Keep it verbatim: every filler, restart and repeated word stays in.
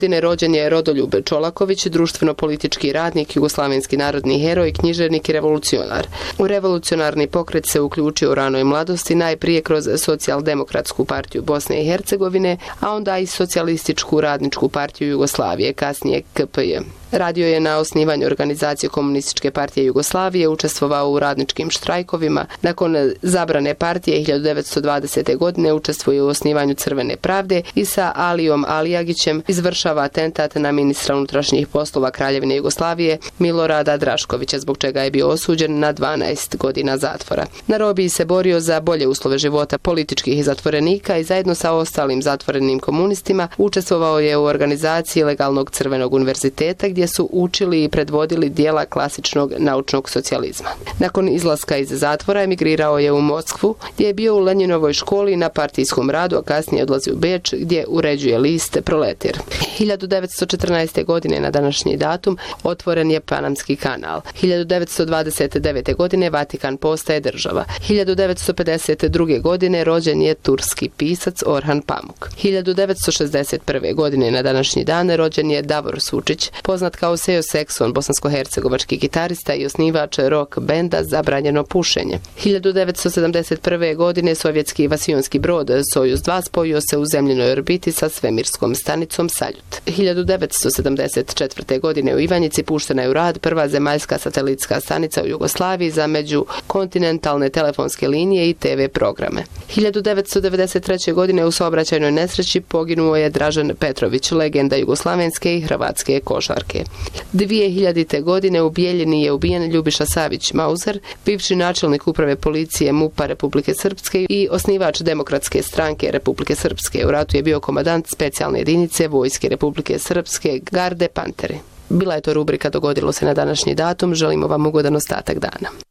Rođen je Rodoljub Čolaković, društveno-politički radnik, jugoslavenski narodni heroj, književnik i revolucionar. U revolucionarni pokret se uključio u ranoj mladosti, najprije kroz Socijaldemokratsku partiju Bosne i Hercegovine, a onda i Socijalističku radničku partiju Jugoslavije, kasnije K P J. Radio je na osnivanju organizacije Komunističke partije Jugoslavije, učestvovao u radničkim štrajkovima. Nakon zabrane partije hiljadu devetsto dvadesete. godine učestvuje u osnivanju Crvene pravde i sa Alijom Alijagićem izvršava atentat na ministra unutrašnjih poslova Kraljevine Jugoslavije Milorada Draškovića, zbog čega je bio osuđen na dvanaest godina zatvora. Na robiji se borio za bolje uslove života političkih zatvorenika i zajedno sa ostalim zatvorenim komunistima učestvovao je u organizaciji Legalnog Crvenog univerziteta, gdje su učili i predvodili dijela klasičnog naučnog socijalizma. Nakon izlaska iz zatvora emigrirao je u Moskvu, gdje je bio u Lenjinovoj školi na partijskom radu, a kasnije odlazi u Beč, gdje uređuje list Proletir. hiljadu devetsto četrnaeste. godine na današnji datum otvoren je Panamski kanal. hiljadu devetsto dvadeset devete. godine Vatikan postaje država. hiljadu devetsto pedeset druge. godine rođen je turski pisac Orhan Pamuk. hiljadu devetsto šezdeset prve. godine na današnji dan rođen je Davor Sučić, poznat kao Sejo Sekson, bosansko-hercegovački gitarista i osnivač rock benda Zabranjeno pušenje. hiljadu devetsto sedamdeset prve. godine sovjetski vasionski brod Sojuz dva spojio se u zemljinoj orbiti sa svemirskom stanicom Saljut. hiljadu devetsto sedamdeset četvrte. godine u Ivanjici puštena je u rad prva zemaljska satelitska stanica u Jugoslaviji za međukontinentalne telefonske linije i te ve programe. hiljadu devetsto devedeset treće. godine u saobraćajnoj nesreći poginuo je Dražen Petrović, legenda jugoslavenske i hrvatske košarke. dvije hiljadite. godine u Bijeljini je ubijen Ljubiša Savić Mauzer, bivši načelnik uprave policije MUP-a Republike Srpske i osnivač Demokratske stranke Republike Srpske. U ratu je bio komandant specijalne jedinice Vojske Republike Srpske Garde Panteri. Bila je to rubrika Dogodilo se na današnji datum. Želimo vam ugodan ostatak dana.